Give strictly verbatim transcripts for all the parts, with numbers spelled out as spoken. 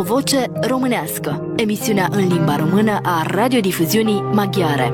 O voce românească, emisiunea în limba română a radiodifuziunii maghiare.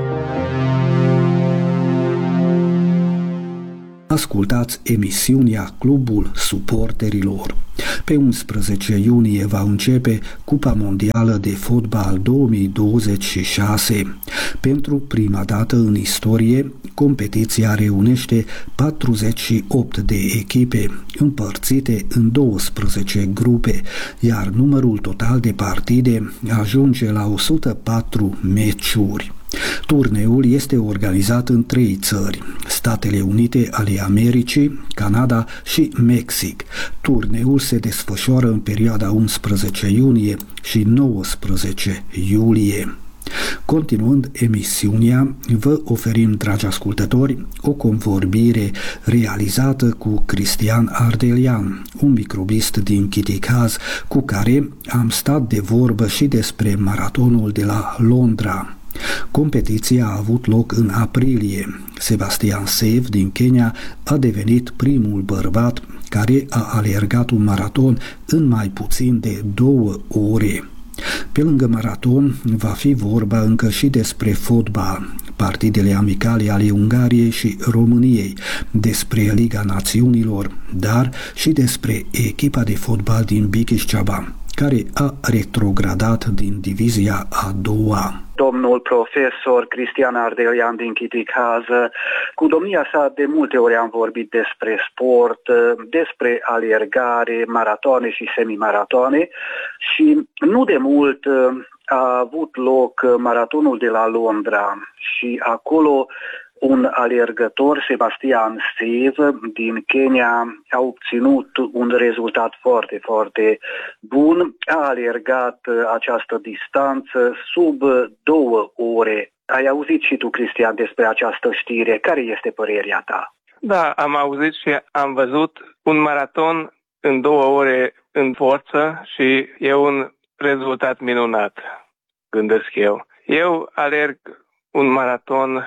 Ascultați emisiunea Clubul Suporterilor. Pe unsprezece iunie va începe Cupa Mondială de Fotbal două mii douăzeci și șase. Pentru prima dată în istorie, competiția reunește patruzeci și opt de echipe, împărțite în douăsprezece grupe, iar numărul total de partide ajunge la o sută patru meciuri. Turneul este organizat în trei țări, Statele Unite ale Americii, Canada și Mexic. Turneul se desfășoară în perioada unsprezece iunie și nouăsprezece iulie. Continuând emisiunea, vă oferim, dragi ascultători, o convorbire realizată cu Cristian Ardelian, un microbist din Chiticaz, cu care am stat de vorbă și despre maratonul de la Londra. Competiția a avut loc în aprilie. Sebastian Sev din Kenya a devenit primul bărbat care a alergat un maraton în mai puțin de două ore. Pe lângă maraton va fi vorba încă și despre fotbal, partidele amicale ale Ungariei și României, despre Liga Națiunilor, dar și despre echipa de fotbal din Bikiș-Ceaba, care a retrogradat din divizia a doua. Domnul profesor Cristian Ardelian din Chiticaz, cu domnia sa de multe ori am vorbit despre sport, despre alergare, maratoane și semimaratoane și nu de mult a avut loc maratonul de la Londra și acolo un alergător, Sebastian Sev, din Kenya, a obținut un rezultat foarte, foarte bun. A alergat această distanță sub două ore. Ai auzit și tu, Cristian, despre această știre. Care este părerea ta? Da, am auzit și am văzut un maraton în două ore în forță și e un rezultat minunat, gândesc eu. Eu alerg un maraton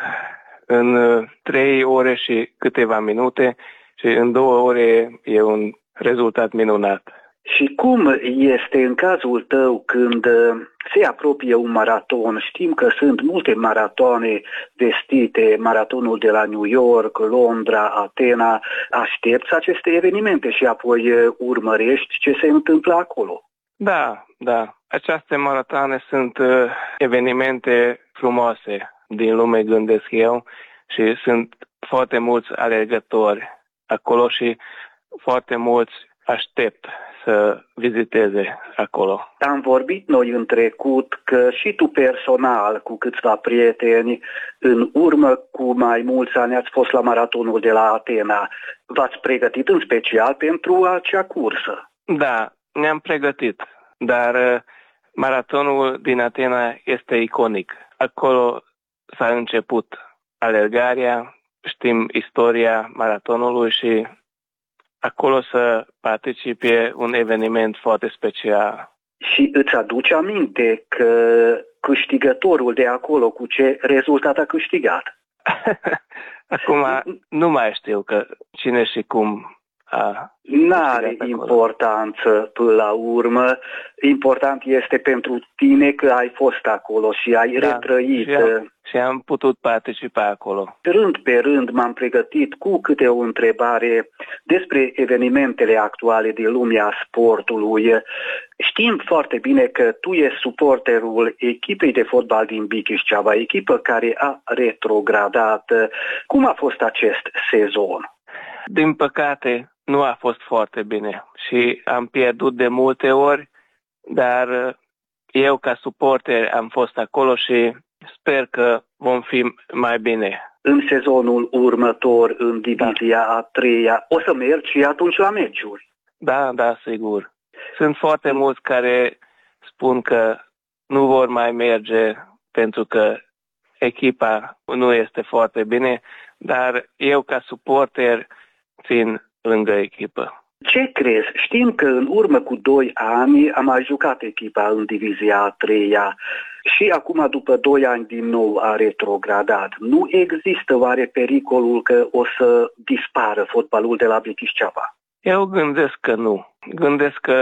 în trei ore și câteva minute și în două ore e un rezultat minunat. Și cum este în cazul tău când se apropie un maraton? Știm că sunt multe maratoane vestite, maratonul de la New York, Londra, Atena. Aștepți aceste evenimente și apoi urmărești ce se întâmplă acolo? Da, da. Aceste maratoane sunt evenimente frumoase din lume, gândesc eu, și sunt foarte mulți alergători acolo și foarte mulți aștept să viziteze acolo. Am vorbit noi în trecut că și tu personal, cu câțiva prieteni, în urmă cu mai mulți ani ați fost la maratonul de la Atena. V-ați pregătit în special pentru acea cursă? Da, ne-am pregătit, dar maratonul din Atena este iconic. Acolo s-a început alergarea, știm istoria maratonului și acolo să participe un eveniment foarte special. Și îți aduce aminte că câștigătorul de acolo cu ce rezultat a câștigat? Acum nu mai știu că cine și cum a N-are importanță până la urmă. Important este pentru tine că ai fost acolo și ai da, retrăit. Și am, și am putut participa acolo. Rând pe rând m-am pregătit cu câte o întrebare despre evenimentele actuale din lumea sportului. Știm foarte bine că tu ești suporterul echipei de fotbal din Bikiș-Ceaba, echipă care a retrogradat. Cum a fost acest sezon? Din păcate, nu a fost foarte bine și am pierdut de multe ori, dar eu ca suporter am fost acolo și sper că vom fi mai bine. În sezonul următor, în divizia da. a treia, o să mergi și atunci la meciuri? Da, da, sigur. Sunt foarte mulți care spun că nu vor mai merge pentru că echipa nu este foarte bine, dar eu ca suporter țin lângă echipă. Ce crezi? Știm că în urmă cu doi ani am mai jucat echipa în divizia a treia și acum după doi ani din nou a retrogradat. Nu există oare pericolul că o să dispară fotbalul de la Bikiș-Ceaba? Eu gândesc că nu. Gândesc că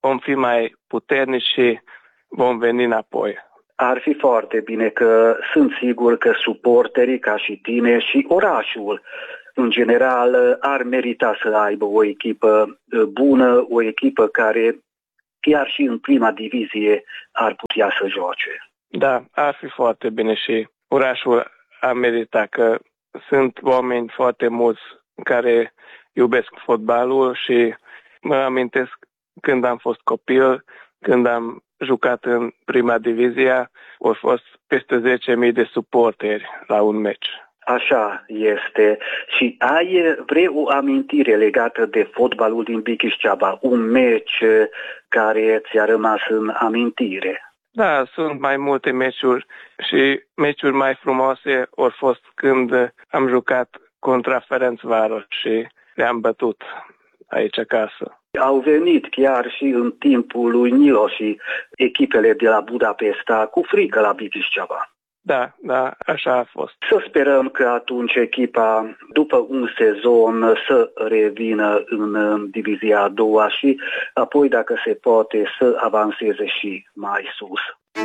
vom fi mai puternici și vom veni înapoi. Ar fi foarte bine, că sunt sigur că suporterii ca și tine și orașul în general ar merita să aibă o echipă bună, o echipă care chiar și în prima divizie ar putea să joace. Da, ar fi foarte bine și orașul ar merita, că sunt oameni foarte mulți care iubesc fotbalul și mă amintesc când am fost copil, când am jucat în prima divizie, au fost peste zece mii de suporteri la un meci. Așa este. Și ai vreo o amintire legată de fotbalul din Bikișceaba, un meci care ți-a rămas în amintire? Da, sunt mai multe meciuri și meciuri mai frumoase au fost când am jucat contra Ferencvaros și le-am bătut aici acasă. Au venit chiar și în timpul lui Nilo și echipele de la Budapesta cu frică la Bikișceaba. Da, da, așa a fost. Să sperăm că atunci echipa, după un sezon, să revină în divizia a doua și apoi, dacă se poate, să avanseze și mai sus.